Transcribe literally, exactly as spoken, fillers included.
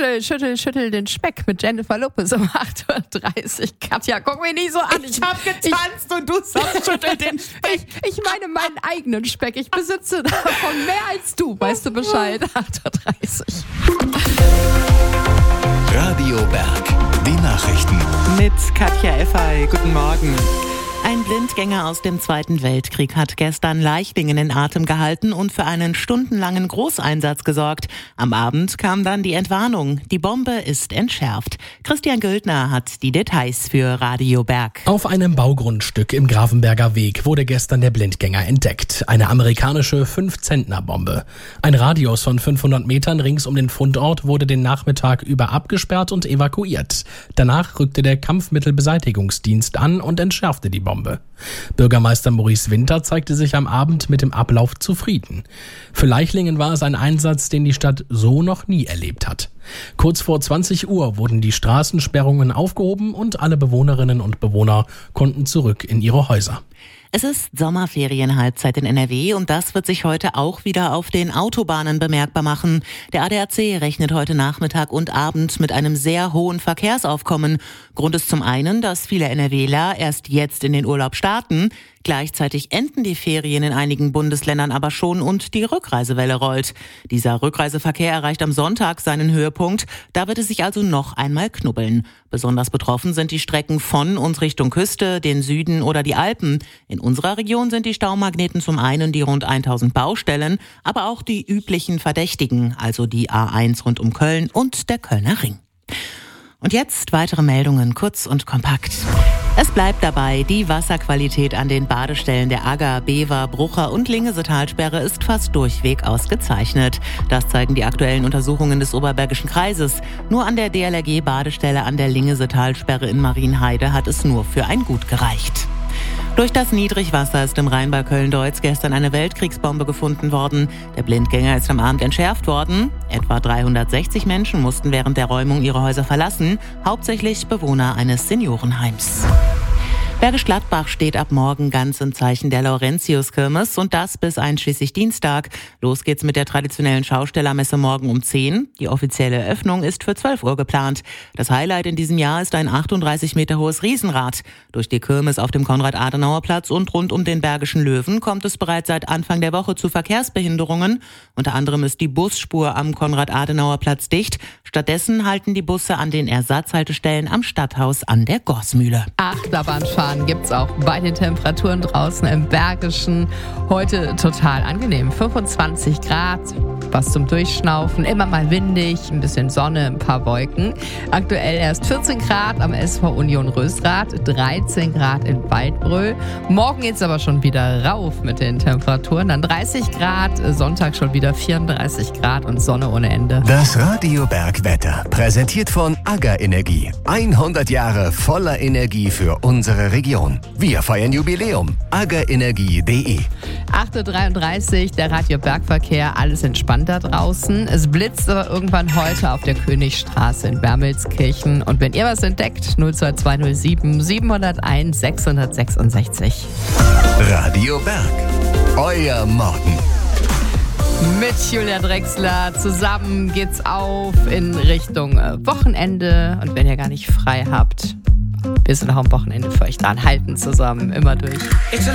Schüttel, schüttel, schüttel den Speck mit Jennifer Lopez um acht Uhr dreißig. Katja, guck mich nicht so an. Ich hab getanzt ich, und du sagst, schüttel den Speck. Ich, ich meine meinen eigenen Speck. Ich besitze davon mehr als du. Weißt du Bescheid? acht Uhr dreißig. Radio Berg, die Nachrichten. Mit Katja Effay. Guten Morgen. Ein Blindgänger aus dem Zweiten Weltkrieg hat gestern Leichtingen in Atem gehalten und für einen stundenlangen Großeinsatz gesorgt. Am Abend kam dann die Entwarnung. Die Bombe ist entschärft. Christian Güldner hat die Details für Radio Berg. Auf einem Baugrundstück im Grafenberger Weg wurde gestern der Blindgänger entdeckt. Eine amerikanische fünf-Zentner-Bombe. Ein Radius von fünfhundert Metern rings um den Fundort wurde den Nachmittag über abgesperrt und evakuiert. Danach rückte der Kampfmittelbeseitigungsdienst an und entschärfte die Bombe. Bombe. Bürgermeister Maurice Winter zeigte sich am Abend mit dem Ablauf zufrieden. Für Leichlingen war es ein Einsatz, den die Stadt so noch nie erlebt hat. Kurz vor zwanzig Uhr wurden die Straßensperrungen aufgehoben und alle Bewohnerinnen und Bewohner konnten zurück in ihre Häuser. Es ist Sommerferienhalbzeit in N R W und das wird sich heute auch wieder auf den Autobahnen bemerkbar machen. Der A D A C rechnet heute Nachmittag und Abend mit einem sehr hohen Verkehrsaufkommen. Grund ist zum einen, dass viele NRWler erst jetzt in den Urlaub starten. Gleichzeitig enden die Ferien in einigen Bundesländern aber schon und die Rückreisewelle rollt. Dieser Rückreiseverkehr erreicht am Sonntag seinen Höhepunkt. Da wird es sich also noch einmal knubbeln. Besonders betroffen sind die Strecken von und Richtung Küste, den Süden oder die Alpen. In unserer Region sind die Staumagneten zum einen die rund tausend Baustellen, aber auch die üblichen Verdächtigen, also die A eins rund um Köln und der Kölner Ring. Und jetzt weitere Meldungen, kurz und kompakt. Es bleibt dabei, die Wasserqualität an den Badestellen der Agger, Bever, Brucher und Lingesetalsperre ist fast durchweg ausgezeichnet. Das zeigen die aktuellen Untersuchungen des Oberbergischen Kreises. Nur an der D L R G-Badestelle an der Lingesetalsperre in Marienheide hat es nur für ein Gut gereicht. Durch das Niedrigwasser ist im Rhein bei Köln-Deutz gestern eine Weltkriegsbombe gefunden worden. Der Blindgänger ist am Abend entschärft worden. Etwa dreihundertsechzig Menschen mussten während der Räumung ihre Häuser verlassen, hauptsächlich Bewohner eines Seniorenheims. Bergisch Gladbach steht ab morgen ganz im Zeichen der Laurentius-Kirmes und das bis einschließlich Dienstag. Los geht's mit der traditionellen Schaustellermesse morgen um zehn. Die offizielle Eröffnung ist für zwölf Uhr geplant. Das Highlight in diesem Jahr ist ein achtunddreißig Meter hohes Riesenrad. Durch die Kirmes auf dem Konrad-Adenauer-Platz und rund um den Bergischen Löwen kommt es bereits seit Anfang der Woche zu Verkehrsbehinderungen. Unter anderem ist die Busspur am Konrad-Adenauer-Platz dicht. Stattdessen halten die Busse an den Ersatzhaltestellen am Stadthaus an der Gorsmühle. Achterbahnfahren gibt's auch bei den Temperaturen draußen im Bergischen. Heute total angenehm. fünfundzwanzig Grad, was zum Durchschnaufen, immer mal windig, ein bisschen Sonne, ein paar Wolken. Aktuell erst vierzehn Grad am S V Union Rösrath, dreizehn Grad in Waldbröl. Morgen geht's aber schon wieder rauf mit den Temperaturen. Dann dreißig Grad, Sonntag schon wieder vierunddreißig Grad und Sonne ohne Ende. Das Radio Berg Wetter, präsentiert von Agger Energie. hundert Jahre voller Energie für unsere Region. Wir feiern Jubiläum. aggerenergie punkt de. acht Uhr dreiunddreißig, der Radio Bergverkehr, alles entspannt da draußen. Es blitzt aber irgendwann heute auf der Königstraße in Wermelskirchen. Und wenn ihr was entdeckt, null zwei zwei null sieben sieben null eins sechs sechs sechs. Radio Berg, euer Morgen. Mit Julia Drechsler zusammen geht's auf in Richtung Wochenende. Und wenn ihr gar nicht frei habt, wir sind auch am Wochenende für euch dran. Halten zusammen, immer durch.